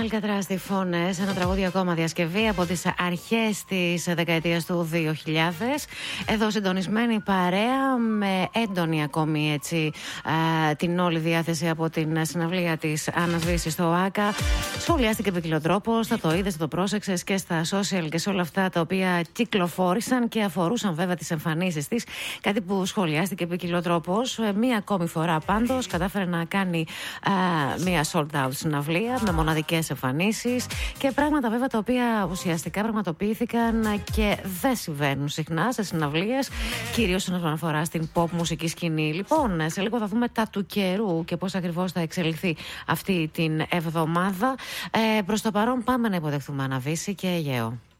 Αλκατράς στη φωνές, ένα τραγούδι ακόμα διασκευή από τις αρχές της δεκαετίας του 2000. Εδώ συντονισμένη παρέα με έντονη ακόμη έτσι την όλη διάθεση από την συναυλία της Άννας Βύση στο ΆΚΑ. Σχολιάστηκε ποικιλοτρόπως, θα το είδες, θα το πρόσεξες και στα social και σε όλα αυτά τα οποία κυκλοφόρησαν και αφορούσαν βέβαια τις εμφανίσεις της. Κάτι που σχολιάστηκε ποικιλοτρόπως. Μία ακόμη φορά πάντως κατάφερε να κάνει μία sold out συναυλία με μοναδικές εμφανίσεις και πράγματα βέβαια τα οποία ουσιαστικά πραγματοποιήθηκαν και δεν συμβαίνουν συχνά σε συναυλίες, κυρίως όσον αφορά στην pop μουσική σκηνή. Λοιπόν, σε λίγο θα δούμε τα του καιρού και πώς ακριβώς θα εξελιχθεί αυτή την εβδομάδα. Προς το παρόν πάμε να υποδεχθούμε Άννα Βύση και Αιγαίο.